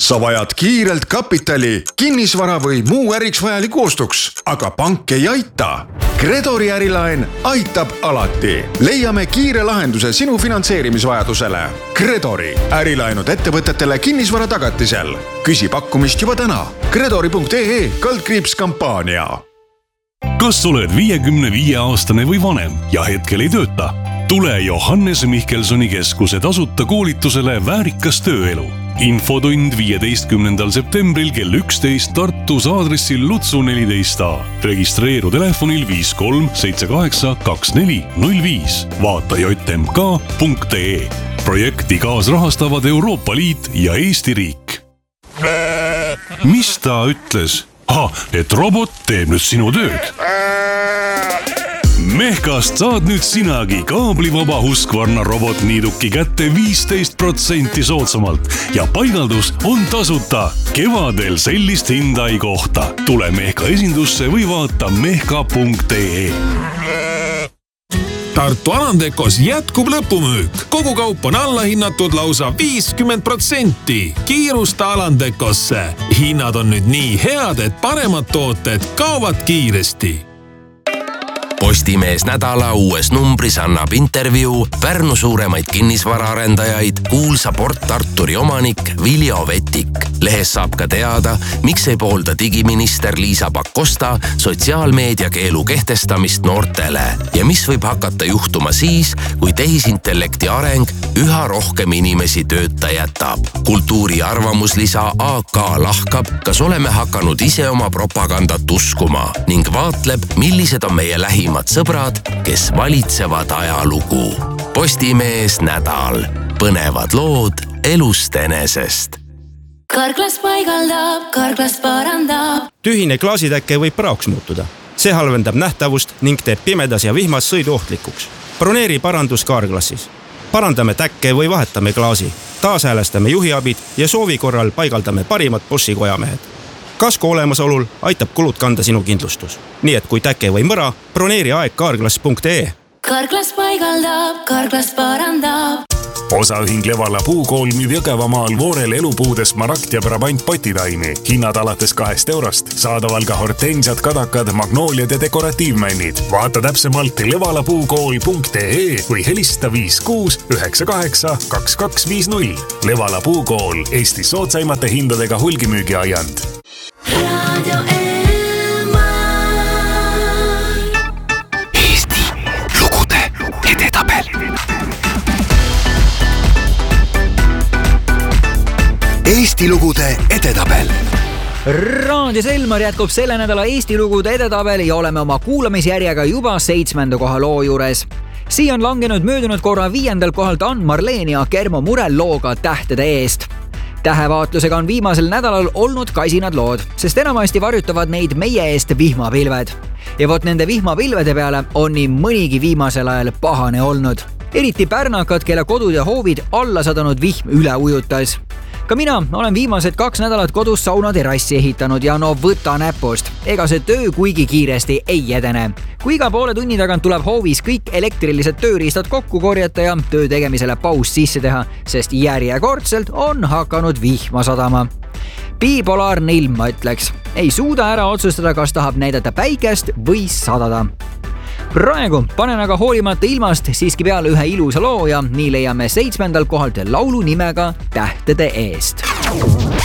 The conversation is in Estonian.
sa vajad kiirelt kapitali, kinnisvara või muu äriks vajaliku ostuks, aga pank ei aita. Kredori ärilaen aitab alati. Leiame kiire lahenduse sinu finantseerimisvajadusele. Kredori ärilaenud ettevõtetele kinnisvara tagatisel. Küsi pakkumist juba täna. Kredori.ee/kampaania. Kas oled 55-aastane või vanem ja hetkel ei tööta? Tule Johannes Mihkelsoni keskuse tasuta koolitusele Väärikas tööelu. Infotund 15. septembril kell 11 Tartus aadressil Lutsu 14A. Registreeru telefonil 53 78 24 05. Vaata jmk.ee. Projekti kaasrahastavad Euroopa Liit ja Eesti riik. Mis ta ütles? Et robot teeb nüüd sinu tööd. Mehkast saad nüüd sinagi kaablivaba Husqvarna robotniiduki kätte 15% soodsamalt ja paigaldus on tasuta. Kevadel sellist hinda ei kohta. Tule Mehka esindusse või vaata mehka.ee. Tartu Alandekos jätkub lõpumüük. Kogu kaup on allahinnatud lausa 50%. Kiirusta Alandekosse. Hinnad on nüüd nii head, et paremad tooted kaovad kiiresti. Postimees nädala uues numbris annab intervjuu Pärnu suuremaid kinnisvaraarendajaid kuulsa Port Arturi omanik Viljo Vetik. Lehes saab ka teada, miks ei poolda digiminister Liisa Pakosta sotsiaalmeedia keelu kehtestamist noortele ja mis võib hakata juhtuma siis, kui tehisintellekti areng üha rohkem inimesi tööta jätab. Kultuuri arvamuslisa AK lahkab, kas oleme hakanud ise oma propagandat uskuma ning vaatleb, millised on meie lähimad sõbrad, kes valitsevad ajalugu. Postimees nädal. Põnevad lood elust enesest. Karklas paigaldab, karklas parandab. Tühine klaasitäkke võib praoks muutuda. See halvendab nähtavust ning teeb pimedas ja vihmas sõidu ohtlikuks. Broneeri parandus Carglassis. Parandame täkke või vahetame klaasi. Taashäälestame juhiabid ja soovi korral paigaldame parimad Boschi kojamehed. Kasko olemasolul aitab kulud kanda sinu kindlustus. Nii et kui täke või mõra, broneeri aeg carglass.ee. Karklas paigaldab, karklas parandab. Osaühing Levala puukool müüb Jõgevamaal Voorel elupuudes Smaragd ja Brabant potitaimi. Hinnad alates 2 eurost. Saadaval ka hortensiad, kadakad, magnooliad ja dekoratiivmännid. Vaata täpsemalt levalapuukool.ee või helista 56 98 2250. Levala puukool, Eesti soodsaimate hindadega hulgimüügiajand. Radio Eesti lugude edetabel. Eesti lugude edetabel. Raadios Elmar jätkub selle nädala Eesti lugude edetabeli ja oleme oma kuulamisjärjega juba 7. koha loo juures. Siia on langenud möödunud korra 5. kohalt Ann Marleen ja Kermo Murel looga Tähtede eest. Tähevaatlusega on viimasel nädalal olnud kasinad lood, sest enamasti varjutavad neid meie eest vihmapilved. Ja vot nende vihmapilvede peale on nii mõnigi viimasel ajal pahane olnud. Eriti pärnakad, kelle kodud ja hoovid alla sadanud vihm üle ujutas. Ka mina olen viimased 2 nädalat kodus saunaterrassi ehitanud ja no võta näpust. Ega see töö kuigi kiiresti ei edene. Kui iga poole tunni tagant tuleb hoovis kõik elektrilised tööriistad kokku korjata ja töö tegemisele paus sisse teha, sest järjekordselt on hakanud vihma sadama. Bipolaarne ilm, ma ütleks. Ei suuda ära otsustada, kas tahab näidata päikest või sadada. Praegu panen aga hoolimata ilmast siiski peale ühe ilusa loo ja nii leiame 7. kohalt laulu nimega Tähtede eest.